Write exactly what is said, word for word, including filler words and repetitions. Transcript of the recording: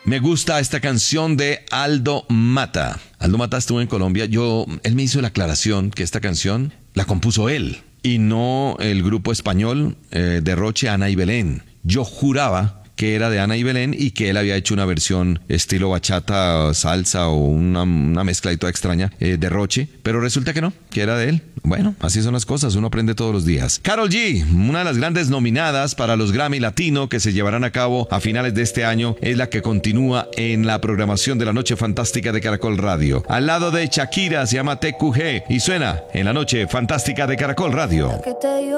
Me gusta esta canción de Aldo Mata. Aldo Mata estuvo en Colombia. Yo, él me hizo la aclaración que esta canción la compuso él y no el grupo español eh, de Roche, Ana y Belén. Yo juraba que era de Ana y Belén y que él había hecho una versión estilo bachata, salsa o una, una mezcla y toda extraña eh, de Roche, pero resulta que no, que era de él. Bueno, así son las cosas, uno aprende todos los días. Karol G, una de las grandes nominadas para los Grammy Latino que se llevarán a cabo a finales de este año, es la que continúa en la programación de la Noche Fantástica de Caracol Radio. Al lado de Shakira, se llama T Q G y suena en la Noche Fantástica de Caracol Radio.